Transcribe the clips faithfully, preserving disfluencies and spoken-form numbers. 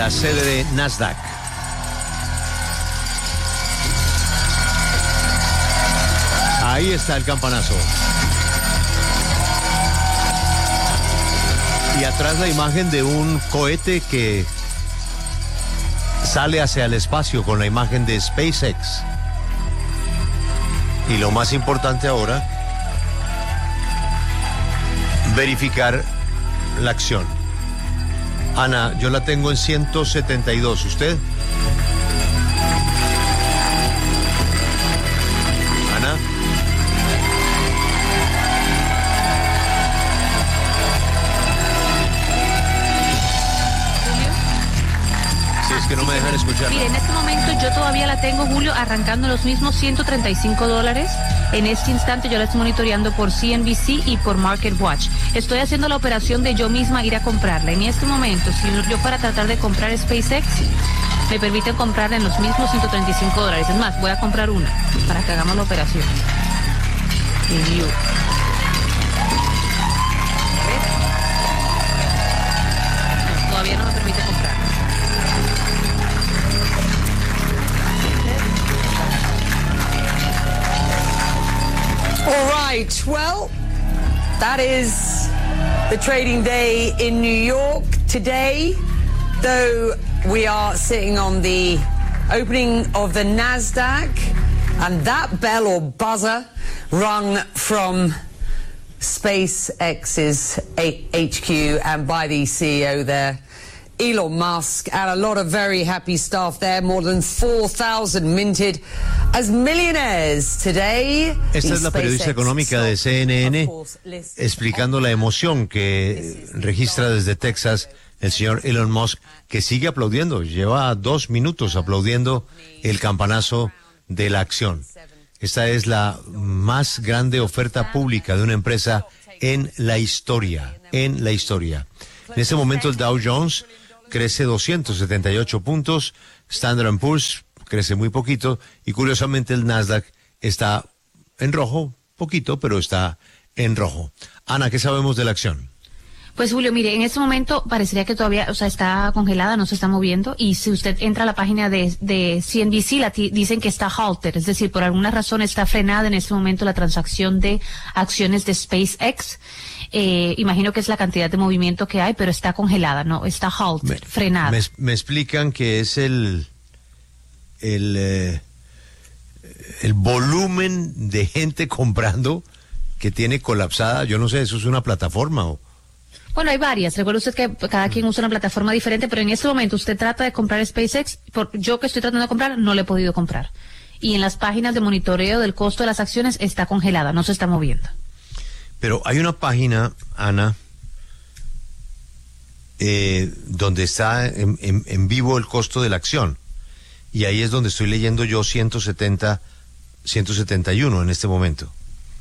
la sede de Nasdaq. Ahí está el campanazo. Y atrás la imagen de un cohete que sale hacia el espacio con la imagen de SpaceX. Y lo más importante ahora, verificar la acción. Ana, yo la tengo en ciento setenta y dos. ¿Usted? Ana. Sí, es que no me dejan escuchar. Mire, en este momento yo todavía la tengo, Julio, arrancando los mismos ciento treinta y cinco dólares. En este instante yo la estoy monitoreando por C N B C y por Market Watch. Estoy haciendo la operación de yo misma ir a comprarla. En este momento, si yo fuera a tratar de comprar SpaceX, me permiten comprarla en los mismos ciento treinta y cinco dólares. Es más, voy a comprar una para que hagamos la operación. Y yo. No, todavía no me permite comprar. All right, well, that is the trading day in New York today, though we are sitting on the opening of the Nasdaq, and that bell or buzzer rung from SpaceX's H Q and by the C E O there, Elon Musk, and a lot of very happy staff there. More than four thousand minted as millionaires today. Esta es la periodista económica de C N N explicando la emoción que registra desde Texas el señor Elon Musk, que sigue aplaudiendo. Lleva dos minutos aplaudiendo el campanazo de la acción. Esta es la más grande oferta pública de una empresa en la historia, en la historia. En este momento el Dow Jones crece doscientos setenta y ocho puntos, Standard and Poor's crece muy poquito y curiosamente el Nasdaq está en rojo, poquito, pero está en rojo. Ana, ¿qué sabemos de la acción? Pues Julio, mire, en este momento parecería que todavía, o sea, está congelada, no se está moviendo, y si usted entra a la página de, de C N B C, la t- dicen que está halted, es decir, por alguna razón está frenada en este momento la transacción de acciones de SpaceX. Eh, imagino que es la cantidad de movimiento que hay, pero está congelada, no, está halted, me, frenada. Me, me explican que es el, el, eh, el volumen de gente comprando que tiene colapsada, yo no sé, eso es una plataforma o... Bueno, hay varias. Recuerda usted que cada quien usa una plataforma diferente, pero en este momento usted trata de comprar SpaceX. Por, yo que estoy tratando de comprar, no le he podido comprar. Y en las páginas de monitoreo del costo de las acciones está congelada, no se está moviendo. Pero hay una página, Ana, eh, donde está en, en, en vivo el costo de la acción. Y ahí es donde estoy leyendo yo ciento setenta, ciento setenta y uno en este momento.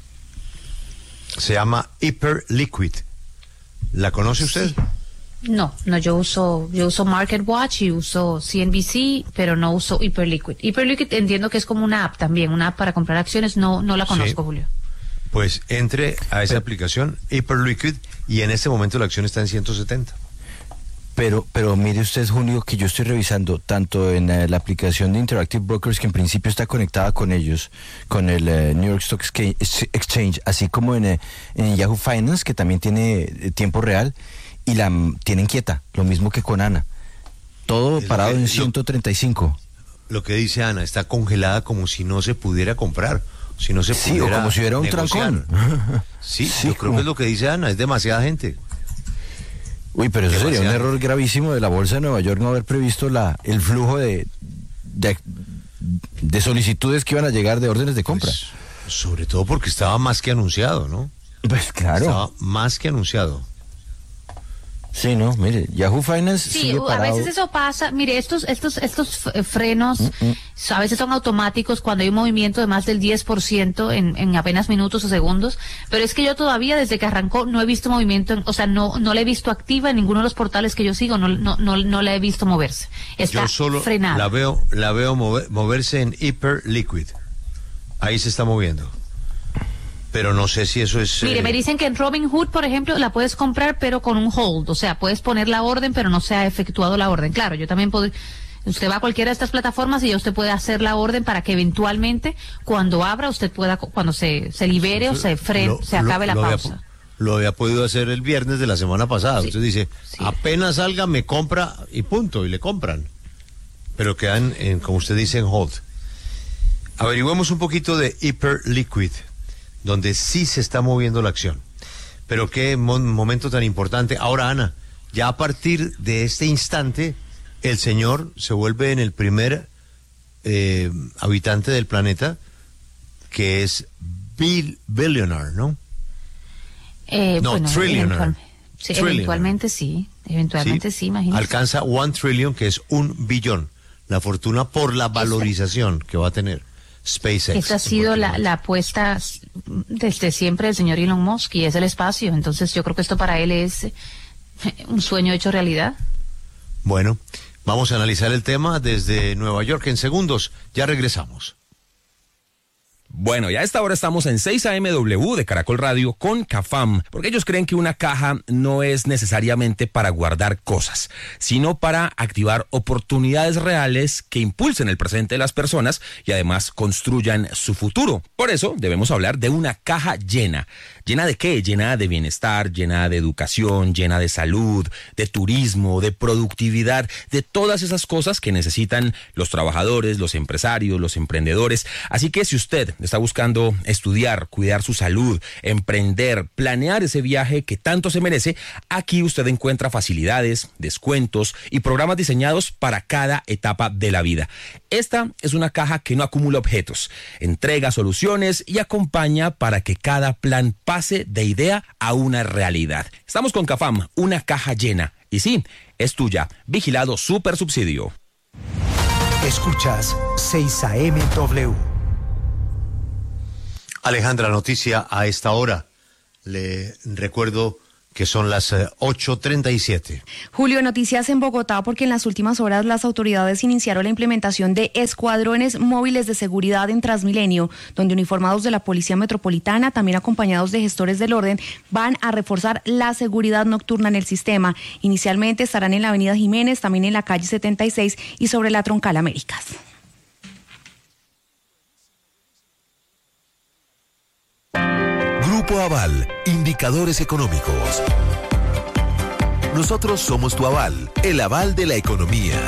Se llama Hyperliquid. ¿La conoce usted? No, no, yo uso yo uso Market Watch y uso C N B C, pero no uso Hyperliquid. Hyperliquid entiendo que es como una app también, una app para comprar acciones, no no la conozco, sí. Julio. Pues entre a esa pero, aplicación, Hyperliquid, y en este momento la acción está en ciento setenta. Pero, pero mire usted, Julio, que yo estoy revisando tanto en uh, la aplicación de Interactive Brokers, que en principio está conectada con ellos, con el uh, New York Stock Exchange, así como en, uh, en Yahoo Finance, que también tiene uh, tiempo real, y la um, tienen quieta, lo mismo que con Ana. Todo es parado que, en ciento treinta y cinco. Lo, lo que dice Ana, está congelada como si no se pudiera comprar, si no se sí, pudiera o como si hubiera un negociar. trancón. Sí, sí, yo creo que es lo que dice Ana, es demasiada gente. Uy, pero eso sería un error gravísimo de la Bolsa de Nueva York no haber previsto la el flujo de, de, de solicitudes que iban a llegar de órdenes de compra. Pues, sobre todo porque estaba más que anunciado, ¿no? Pues claro. Estaba más que anunciado. Sí, no, mire, Yahoo Finance sí, sigue parado. A veces eso pasa, mire, estos estos estos frenos mm-mm. a veces son automáticos cuando hay un movimiento de más del diez por ciento en, en apenas minutos o segundos, pero es que yo todavía desde que arrancó no he visto movimiento, en, o sea, no no la he visto activa en ninguno de los portales que yo sigo, no no no, no la he visto moverse. Está yo solo frenada. la veo la veo mover, moverse en Hyperliquid. Ahí se está moviendo. Pero no sé si eso es... Mire, eh... me dicen que en Robinhood, por ejemplo, la puedes comprar, pero con un hold. O sea, puedes poner la orden, pero no se ha efectuado la orden. Claro, yo también puedo... Usted va a cualquiera de estas plataformas y ya usted puede hacer la orden para que eventualmente, cuando abra, usted pueda, cuando se, se libere o se frene, lo, se acabe lo, la lo pausa. Había, lo había podido hacer el viernes de la semana pasada. Sí. Usted dice, sí. apenas salga, me compra y punto, y le compran. Pero quedan, en, como usted dice, en hold. Averigüemos un poquito de Hyperliquid, donde sí se está moviendo la acción. Pero qué mo- momento tan importante. Ahora, Ana, ya a partir de este instante, el señor se vuelve en el primer eh, habitante del planeta que es bill, billionaire, ¿no? Eh, no, bueno, trillionaire. Eventual, sí, eventualmente sí, eventualmente sí, sí imagínese. Alcanza one trillion, que es un billón, la fortuna por la valorización Esta. que va a tener SpaceX. Esta ha sido la, la apuesta desde siempre del señor Elon Musk, y es el espacio. Entonces yo creo que esto para él es un sueño hecho realidad. Bueno, vamos a analizar el tema desde Nueva York en segundos. Ya regresamos. Bueno, ya a esta hora estamos en seis A M W de Caracol Radio con Cafam, porque ellos creen que una caja no es necesariamente para guardar cosas, sino para activar oportunidades reales que impulsen el presente de las personas y además construyan su futuro. Por eso debemos hablar de una caja llena. ¿Llena de qué? Llena de bienestar, llena de educación, llena de salud, de turismo, de productividad, de todas esas cosas que necesitan los trabajadores, los empresarios, los emprendedores. Así que si usted está buscando estudiar, cuidar su salud, emprender, planear ese viaje que tanto se merece, aquí usted encuentra facilidades, descuentos y programas diseñados para cada etapa de la vida. Esta es una caja que no acumula objetos, entrega soluciones y acompaña para que cada plan pase de idea a una realidad. Estamos con Cafam, una caja llena. Y sí, es tuya. Vigilado Super Subsidio. Escuchas seis A M W. Alejandra, noticia a esta hora. Le recuerdo que son las eh, ocho treinta y siete. Julio, noticias en Bogotá porque en las últimas horas las autoridades iniciaron la implementación de escuadrones móviles de seguridad en Transmilenio, donde uniformados de la Policía Metropolitana, también acompañados de gestores del orden, van a reforzar la seguridad nocturna en el sistema. Inicialmente estarán en la Avenida Jiménez, también en la calle setenta y seis y sobre la Troncal Américas. Grupo Aval, indicadores económicos. Nosotros somos tu aval, el aval de la economía.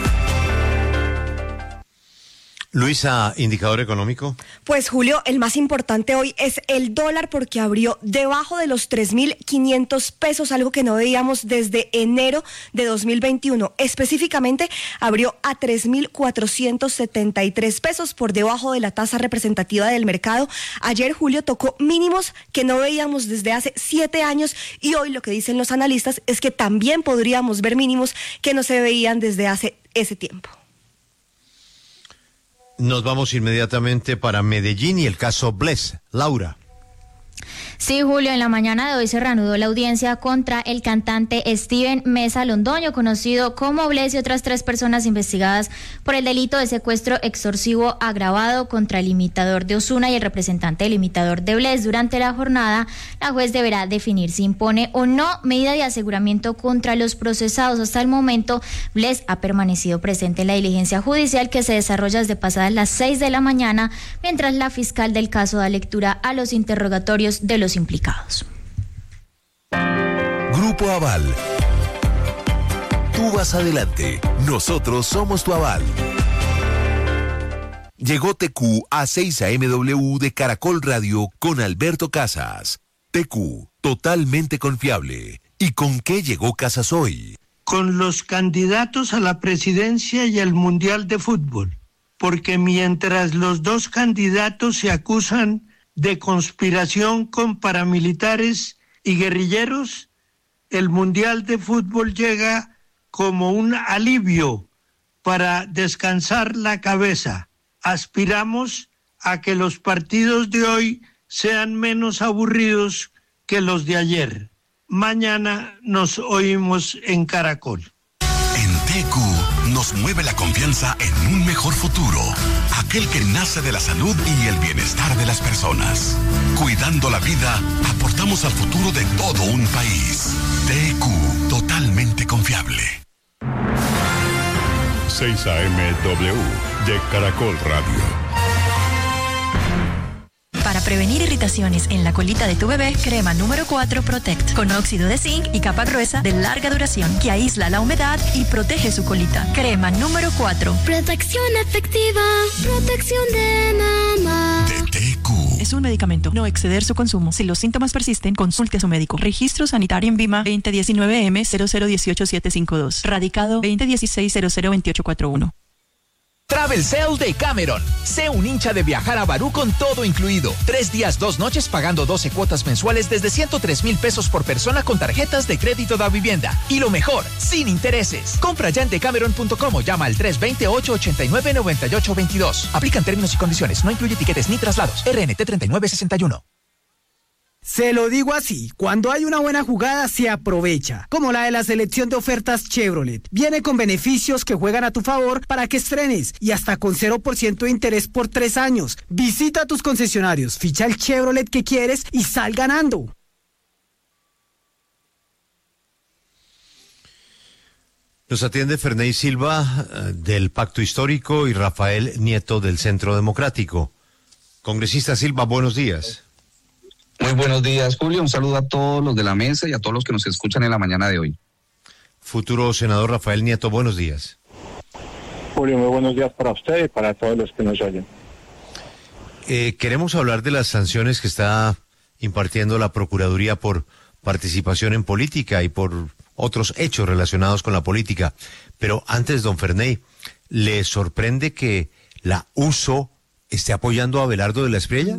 Luisa, indicador económico. Pues Julio, el más importante hoy es el dólar porque abrió debajo de los tres mil quinientos pesos, algo que no veíamos desde enero de dos mil veintiuno. Específicamente abrió a tres mil cuatrocientos setenta y tres pesos, por debajo de la tasa representativa del mercado. Ayer, Julio, tocó mínimos que no veíamos desde hace siete años y hoy lo que dicen los analistas es que también podríamos ver mínimos que no se veían desde hace ese tiempo. Nos vamos inmediatamente para Medellín y el caso Bless. Laura. Sí, Julio, en la mañana de hoy se reanudó la audiencia contra el cantante Steven Mesa Londoño, conocido como Bless, y otras tres personas investigadas por el delito de secuestro extorsivo agravado contra el imitador de Ozuna y el representante del imitador de Bless. Durante la jornada, la juez deberá definir si impone o no medida de aseguramiento contra los procesados. Hasta el momento, Bless ha permanecido presente en la diligencia judicial que se desarrolla desde pasadas las seis de la mañana, mientras la fiscal del caso da lectura a los interrogatorios de los implicados. Grupo Aval. Tú vas adelante. Nosotros somos tu aval. Llegó T Q a seis A M W de Caracol Radio con Alberto Casas. T Q, totalmente confiable. ¿Y con qué llegó Casas hoy? Con los candidatos a la presidencia y al Mundial de Fútbol. Porque mientras los dos candidatos se acusan de conspiración con paramilitares y guerrilleros, el Mundial de Fútbol llega como un alivio para descansar la cabeza. Aspiramos a que los partidos de hoy sean menos aburridos que los de ayer. Mañana nos oímos en Caracol. En T Q nos mueve la confianza en un mejor futuro, aquel que nace de la salud y el bienestar de las personas. Cuidando la vida, aportamos al futuro de todo un país. T Q, totalmente confiable. seis A M W de Caracol Radio. Para prevenir irritaciones en la colita de tu bebé, crema número cuatro Protect, con óxido de zinc y capa gruesa de larga duración que aísla la humedad y protege su colita. Crema número cuatro. Protección efectiva, protección de mamá. De T Q. Es un medicamento, no exceder su consumo. Si los síntomas persisten, consulte a su médico. Registro sanitario en Vima veinte diecinueve M cero cero dieciocho siete cinco dos. Radicado veinte dieciséis cero cero veintiocho cuarenta y uno. Travel Sale de Cameron. Sé un hincha de viajar a Barú con todo incluido. Tres días, dos noches pagando doce cuotas mensuales desde ciento tres mil pesos por persona con tarjetas de crédito da vivienda. Y lo mejor, sin intereses. Compra ya en decameron punto com o llama al tres dos cero, ocho ocho nueve, nueve ocho dos dos. Aplican términos y condiciones. No incluye tiquetes ni traslados. R N T treinta y nueve sesenta y uno. Se lo digo así, cuando hay una buena jugada se aprovecha, como la de la selección de ofertas Chevrolet. Viene con beneficios que juegan a tu favor para que estrenes y hasta con cero por ciento de interés por tres años. Visita tus concesionarios, ficha el Chevrolet que quieres y sal ganando. Nos atiende Ferney Silva del Pacto Histórico y Rafael Nieto del Centro Democrático. Congresista Silva, buenos días. Muy buenos días, Julio. Un saludo a todos los de la mesa y a todos los que nos escuchan en la mañana de hoy. Futuro senador Rafael Nieto, buenos días. Julio, muy buenos días para usted y para todos los que nos oyen. Eh, queremos hablar de las sanciones que está impartiendo la Procuraduría por participación en política y por otros hechos relacionados con la política. Pero antes, don Ferney, ¿le sorprende que la U S O esté apoyando a Abelardo de la Espriella?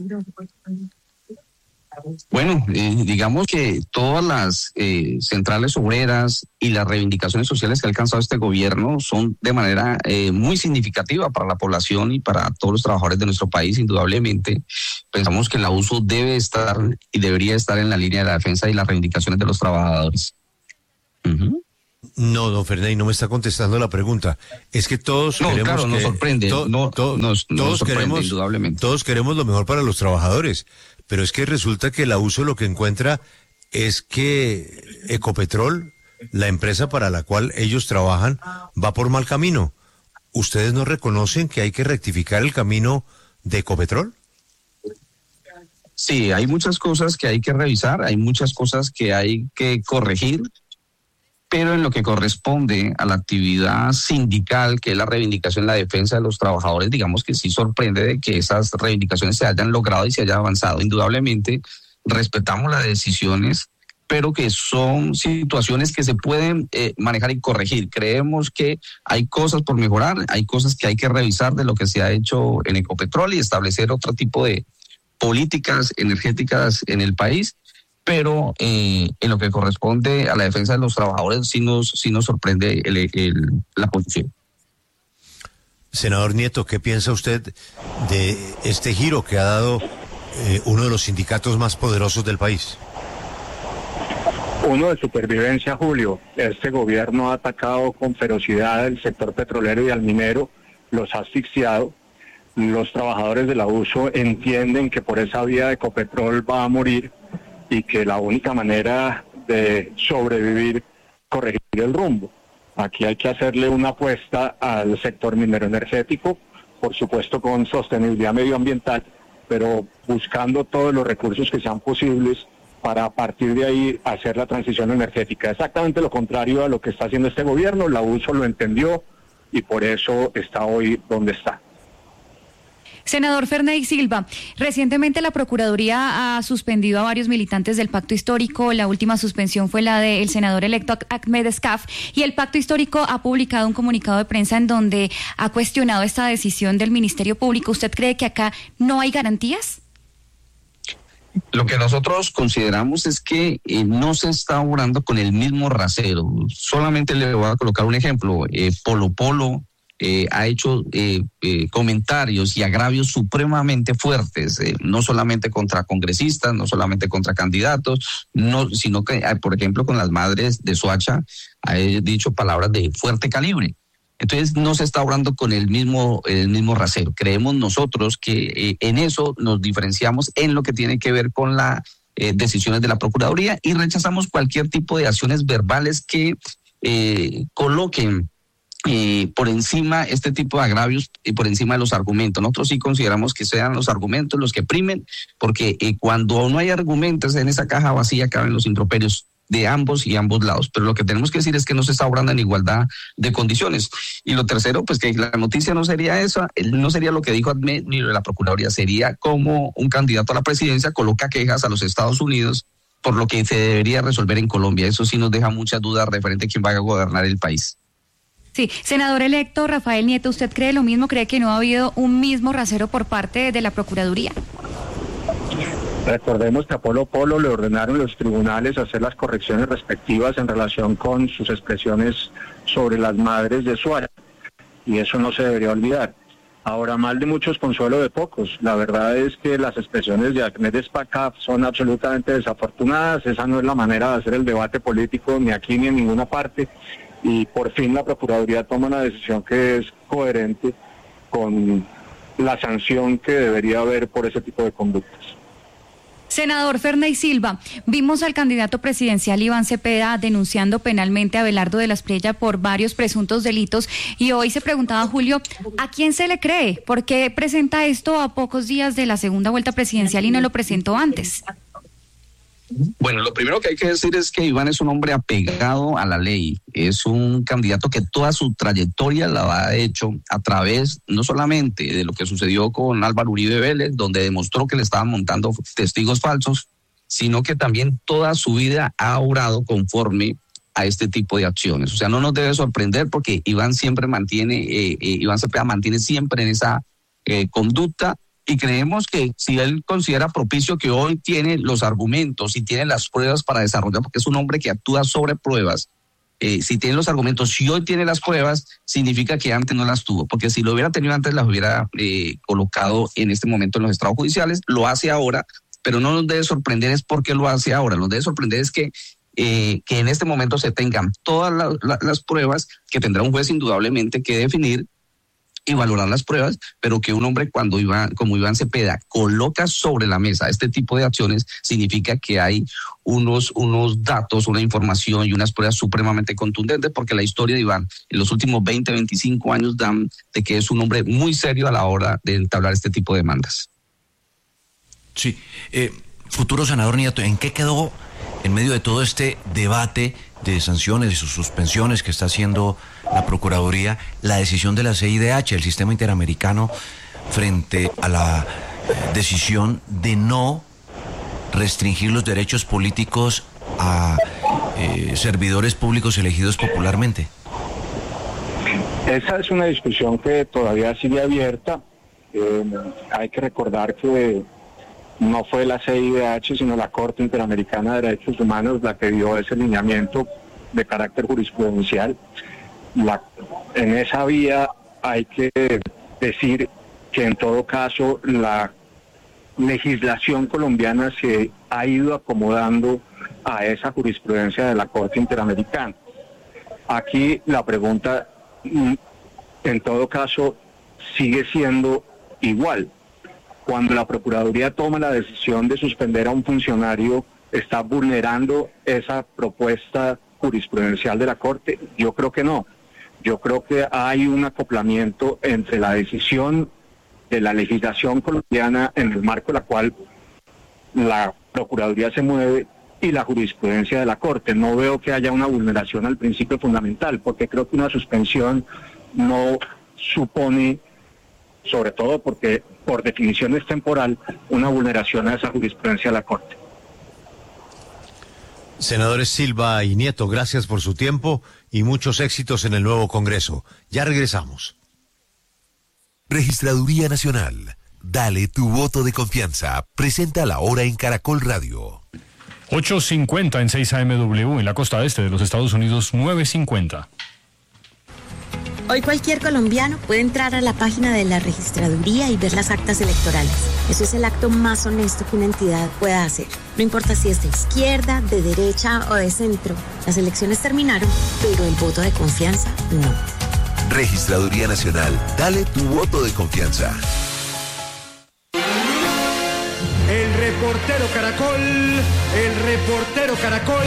Bueno, eh, digamos que todas las eh, centrales obreras y las reivindicaciones sociales que ha alcanzado este gobierno son de manera eh, muy significativa para la población y para todos los trabajadores de nuestro país, indudablemente. Pensamos que la U S O debe estar y debería estar en la línea de la defensa y las reivindicaciones de los trabajadores. Uh-huh. No, don Ferney, no me está contestando la pregunta. Es que todos no, queremos claro, que... nos sorprende, to, no, to, nos, todos nos sorprende, queremos, indudablemente. Todos queremos lo mejor para los trabajadores, pero es que resulta que la U S O lo que encuentra es que Ecopetrol, la empresa para la cual ellos trabajan, va por mal camino. ¿Ustedes no reconocen que hay que rectificar el camino de Ecopetrol? Sí, hay muchas cosas que hay que revisar, hay muchas cosas que hay que corregir, pero en lo que corresponde a la actividad sindical, que es la reivindicación, la defensa de los trabajadores, digamos que sí sorprende de que esas reivindicaciones se hayan logrado y se haya avanzado. Indudablemente respetamos las decisiones, pero que son situaciones que se pueden eh, manejar y corregir. Creemos que hay cosas por mejorar, hay cosas que hay que revisar de lo que se ha hecho en Ecopetrol y establecer otro tipo de políticas energéticas en el país. Pero eh, en lo que corresponde a la defensa de los trabajadores sí nos, sí nos sorprende el, el, la posición. Senador Nieto, ¿qué piensa usted de este giro que ha dado eh, uno de los sindicatos más poderosos del país? Uno de supervivencia, Julio. Este gobierno ha atacado con ferocidad el sector petrolero y al minero, los ha asfixiado. Los trabajadores de la U S O entienden que por esa vía de Ecopetrol va a morir y que la única manera de sobrevivir es corregir el rumbo. Aquí hay que hacerle una apuesta al sector minero energético, por supuesto con sostenibilidad medioambiental, pero buscando todos los recursos que sean posibles para a partir de ahí hacer la transición energética. Exactamente lo contrario a lo que está haciendo este gobierno, la U S O lo entendió y por eso está hoy donde está. Senador Ferney Silva, recientemente la Procuraduría ha suspendido a varios militantes del Pacto Histórico. La última suspensión fue la del senador electo Ahmed Escaf, y el Pacto Histórico ha publicado un comunicado de prensa en donde ha cuestionado esta decisión del Ministerio Público. ¿Usted cree que acá no hay garantías? Lo que nosotros consideramos es que eh, no se está obrando con el mismo rasero. Solamente le voy a colocar un ejemplo. Eh, Polo Polo eh, ha hecho eh, eh, comentarios y agravios supremamente fuertes, eh, no solamente contra congresistas, no solamente contra candidatos, no, sino que, por ejemplo, con las madres de Soacha, ha dicho palabras de fuerte calibre. Entonces no se está obrando con el mismo, el mismo rasero. Creemos nosotros que eh, en eso nos diferenciamos en lo que tiene que ver con las eh, decisiones de la Procuraduría y rechazamos cualquier tipo de acciones verbales que eh, coloquen eh, por encima este tipo de agravios y por encima de los argumentos. Nosotros sí consideramos que sean los argumentos los que primen, porque eh, cuando no hay argumentos en esa caja vacía caben los improperios de ambos y ambos lados, pero lo que tenemos que decir es que no se está obrando en igualdad de condiciones. Y lo tercero, pues que la noticia no sería eso, no sería lo que dijo ADME ni lo de la Procuraduría, sería como un candidato a la presidencia coloca quejas a los Estados Unidos por lo que se debería resolver en Colombia. Eso sí nos deja muchas dudas referente a quién va a gobernar el país. Sí, senador electo Rafael Nieto, ¿usted cree lo mismo? ¿Cree que no ha habido un mismo rasero por parte de la Procuraduría? Recordemos que a Polo Polo le ordenaron los tribunales hacer las correcciones respectivas en relación con sus expresiones sobre las madres de Soacha, y eso no se debería olvidar. Ahora, mal de muchos, consuelo de pocos. La verdad es que las expresiones de Ahmed Espacap son absolutamente desafortunadas. Esa no es la manera de hacer el debate político ni aquí ni en ninguna parte, y por fin la Procuraduría toma una decisión que es coherente con la sanción que debería haber por ese tipo de conductas. Senador Ferney Silva, vimos al candidato presidencial Iván Cepeda denunciando penalmente a Abelardo de la Espriella por varios presuntos delitos, y hoy se preguntaba, Julio, ¿a quién se le cree? ¿Por qué presenta esto a pocos días de la segunda vuelta presidencial y no lo presentó antes? Bueno, lo primero que hay que decir es que Iván es un hombre apegado a la ley, es un candidato que toda su trayectoria la ha hecho a través no solamente de lo que sucedió con Álvaro Uribe Vélez, donde demostró que le estaban montando testigos falsos, sino que también toda su vida ha obrado conforme a este tipo de acciones. O sea, no nos debe sorprender porque Iván siempre mantiene, eh, eh, Iván Cepeda mantiene siempre en esa eh, conducta. Y creemos que si él considera propicio que hoy tiene los argumentos y tiene las pruebas para desarrollar, porque es un hombre que actúa sobre pruebas, eh, si tiene los argumentos, si hoy tiene las pruebas, significa que antes no las tuvo, porque si lo hubiera tenido antes, las hubiera eh, colocado en este momento en los estrados judiciales. Lo hace ahora, pero no nos debe sorprender es por qué lo hace ahora. Nos debe sorprender es que, eh, que en este momento se tengan todas la, la, las pruebas que tendrá un juez indudablemente que definir y valorar las pruebas, pero que un hombre cuando Iván, como Iván Cepeda coloca sobre la mesa este tipo de acciones, significa que hay unos, unos datos, una información y unas pruebas supremamente contundentes, porque la historia de Iván en los últimos veinte, veinticinco años dan de que es un hombre muy serio a la hora de entablar este tipo de demandas. Sí, eh, futuro senador Nieto, ¿en qué quedó en medio de todo este debate de sanciones y sus suspensiones que está haciendo la Procuraduría la decisión de la C I D H, el Sistema Interamericano, frente a la decisión de no restringir los derechos políticos a eh, servidores públicos elegidos popularmente? Esa es una discusión que todavía sigue abierta. Eh, hay que recordar que no fue la C I D H, sino la Corte Interamericana de Derechos Humanos la que dio ese lineamiento de carácter jurisprudencial. La, en esa vía hay que decir que en todo caso la legislación colombiana se ha ido acomodando a esa jurisprudencia de la Corte Interamericana. Aquí la pregunta, en todo caso, sigue siendo igual. Cuando la Procuraduría toma la decisión de suspender a un funcionario, ¿está vulnerando esa propuesta jurisprudencial de la Corte? Yo creo que no. Yo creo que hay un acoplamiento entre la decisión de la legislación colombiana en el marco de la cual la Procuraduría se mueve y la jurisprudencia de la Corte. No veo que haya una vulneración al principio fundamental, porque creo que una suspensión no supone, sobre todo porque por definición es temporal, una vulneración a esa jurisprudencia de la Corte. Senadores Silva y Nieto, gracias por su tiempo y muchos éxitos en el nuevo Congreso. Ya regresamos. Registraduría Nacional. Dale tu voto de confianza. Presenta la hora en Caracol Radio. ocho cincuenta en seis A M W, en la costa este de los Estados Unidos, nueve cincuenta. Hoy cualquier colombiano puede entrar a la página de la registraduría y ver las actas electorales. Eso es el acto más honesto que una entidad pueda hacer. No importa si es de izquierda, de derecha o de centro. Las elecciones terminaron, pero el voto de confianza no. Registraduría Nacional. Dale tu voto de confianza. El reportero Caracol, el reportero Caracol.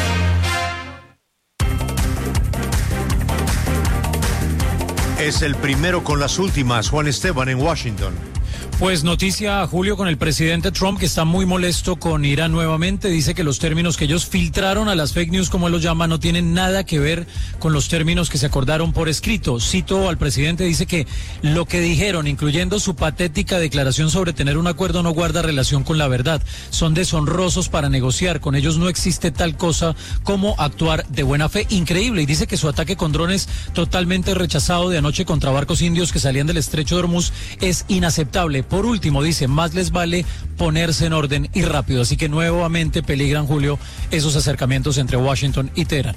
Es el primero con las últimas, Juan Esteban, en Washington. Pues noticia, Julio, con el presidente Trump, que está muy molesto con Irán nuevamente. Dice que los términos que ellos filtraron a las fake news, como él los llama, no tienen nada que ver con los términos que se acordaron por escrito. Cito al presidente, dice que lo que dijeron, incluyendo su patética declaración sobre tener un acuerdo, no guarda relación con la verdad. Son deshonrosos para negociar. Con ellos no existe tal cosa como actuar de buena fe. Increíble. Y dice que su ataque con drones, totalmente rechazado de anoche contra barcos indios que salían del estrecho de Hormuz, es inaceptable. Por último, dice, más les vale ponerse en orden y rápido. Así que nuevamente peligran, Julio, esos acercamientos entre Washington y Teherán.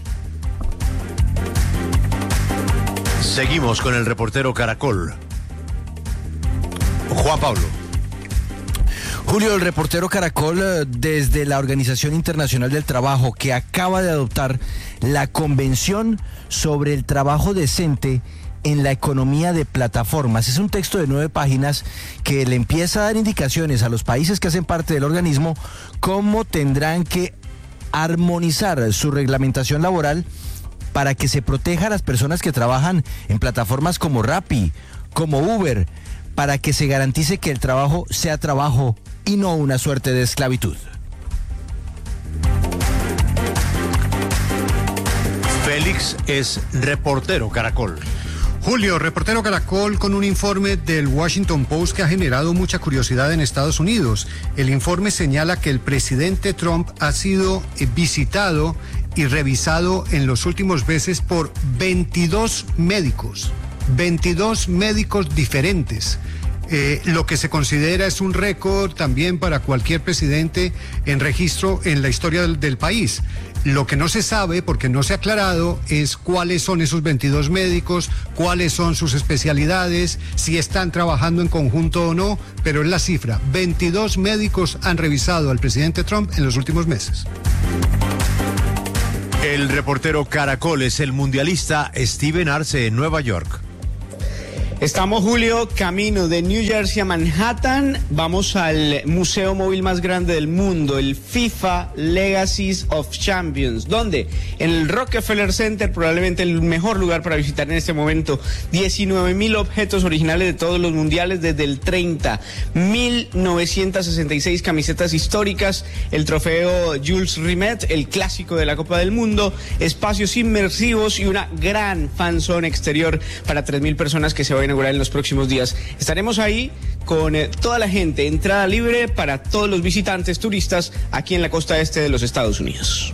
Seguimos con el reportero Caracol. Juan Pablo. Julio, el reportero Caracol, desde la Organización Internacional del Trabajo, que acaba de adoptar la Convención sobre el Trabajo Decente en la economía de plataformas. Es un texto de nueve páginas que le empieza a dar indicaciones a los países que hacen parte del organismo cómo tendrán que armonizar su reglamentación laboral para que se proteja a las personas que trabajan en plataformas como Rappi, como Uber, para que se garantice que el trabajo sea trabajo y no una suerte de esclavitud. Félix es reportero Caracol. Julio, reportero Caracol, con un informe del Washington Post que ha generado mucha curiosidad en Estados Unidos. El informe señala que el presidente Trump ha sido visitado y revisado en los últimos meses por veintidós médicos, veintidós médicos diferentes. Eh, lo que se considera es un récord también para cualquier presidente en registro en la historia del, del país. Lo que no se sabe, porque no se ha aclarado, es cuáles son esos veintidós médicos, cuáles son sus especialidades, si están trabajando en conjunto o no, pero es la cifra. veintidós médicos han revisado al presidente Trump en los últimos meses. El reportero Caracol es el mundialista Steven Arce en Nueva York. Estamos, Julio, camino de New Jersey a Manhattan. Vamos al museo móvil más grande del mundo, el FIFA Legacies of Champions. ¿Dónde? En el Rockefeller Center, probablemente el mejor lugar para visitar en este momento. diecinueve mil objetos originales de todos los mundiales desde el treinta. mil novecientas sesenta y seis camisetas históricas. El trofeo Jules Rimet, el clásico de la Copa del Mundo. Espacios inmersivos y una gran fanzone exterior para tres mil personas que se van a inaugurar en los próximos días. Estaremos ahí con eh, toda la gente, entrada libre para todos los visitantes turistas aquí en la costa este de los Estados Unidos.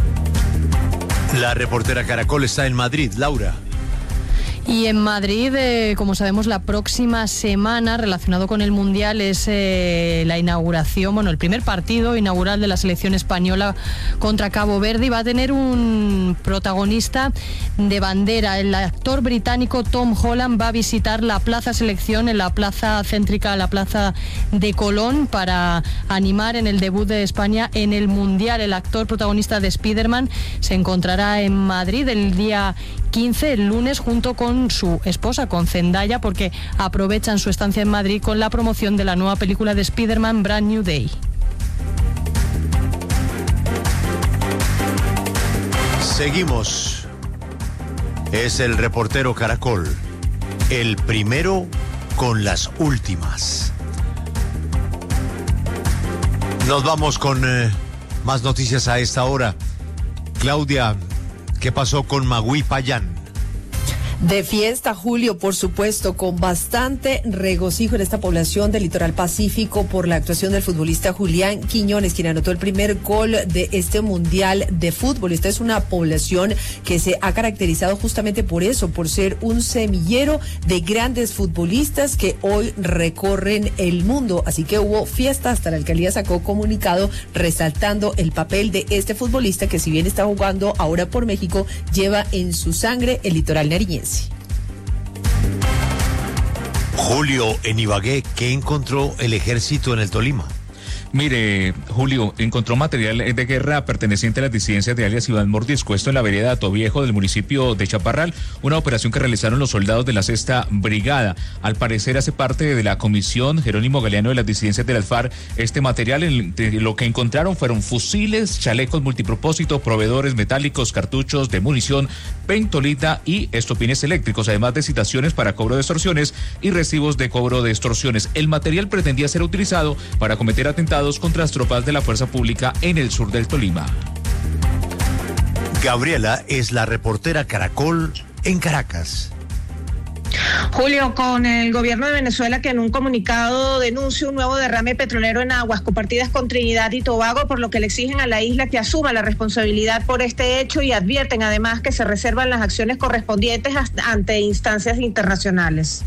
La reportera Caracol está en Madrid, Laura. Y en Madrid, eh, como sabemos, la próxima semana, relacionado con el Mundial, es eh, la inauguración, bueno, el primer partido inaugural de la selección española contra Cabo Verde, y va a tener un protagonista de bandera. El actor británico Tom Holland va a visitar la Plaza Selección, en la plaza céntrica, la Plaza de Colón, para animar en el debut de España en el Mundial. El actor protagonista de Spiderman se encontrará en Madrid el día quince, el lunes, junto con su esposa, con Zendaya, porque aprovechan su estancia en Madrid con la promoción de la nueva película de Spider-Man, Brand New Day. Seguimos. Es el reportero Caracol, el primero con las últimas. Nos vamos con eh, más noticias a esta hora. Claudia, ¿qué pasó con Magui Payán? De fiesta, Julio, por supuesto, con bastante regocijo en esta población del litoral pacífico por la actuación del futbolista Julián Quiñones, quien anotó el primer gol de este mundial de fútbol. Esta es una población que se ha caracterizado justamente por eso, por ser un semillero de grandes futbolistas que hoy recorren el mundo. Así que hubo fiesta, hasta la alcaldía sacó comunicado resaltando el papel de este futbolista que, si bien está jugando ahora por México, lleva en su sangre el litoral nariñense. Julio, en Ibagué, ¿qué encontró el ejército en el Tolima? Mire, Julio, encontró material de guerra perteneciente a las disidencias de alias Iván Mordisco, esto en la vereda de Atoviejo del municipio de Chaparral, una operación que realizaron los soldados de la sexta Brigada. Al parecer hace parte de la comisión Jerónimo Galeano de las disidencias de las FARC. Este material, en, lo que encontraron fueron fusiles, chalecos multipropósito, proveedores metálicos, cartuchos de munición, pentolita y estopines eléctricos, además de citaciones para cobro de extorsiones y recibos de cobro de extorsiones. El material pretendía ser utilizado para cometer atentados contra las tropas de la fuerza pública en el sur del Tolima. Gabriela es la reportera Caracol en Caracas. Julio, con el gobierno de Venezuela que en un comunicado denuncia un nuevo derrame petrolero en aguas compartidas con Trinidad y Tobago, por lo que le exigen a la isla que asuma la responsabilidad por este hecho y advierten además que se reservan las acciones correspondientes ante instancias internacionales.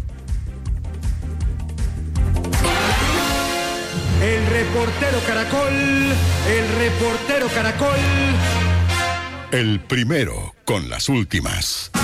El reportero Caracol, el reportero Caracol. El primero con las últimas.